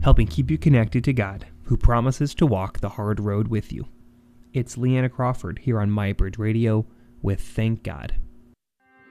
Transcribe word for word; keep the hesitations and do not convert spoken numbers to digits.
helping keep you connected to God, who promises to walk the hard road with you. It's Leanna Crawford here on MyBridge Radio with Thank God.